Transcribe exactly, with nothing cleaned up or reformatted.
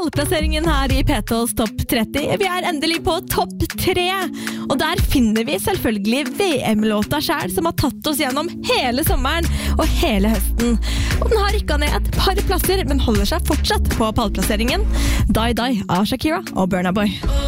pallplasseringen her i P T's topp tretti. Vi er endelig på topp tre, og der finner vi selvfølgelig V M-låta selv, som har tatt oss gjennom hele sommeren og hele høsten. Og den har rykket ned et par plasser, men holder seg fortsatt på pallplasseringen. Die Die av Shakira og Burna Boy.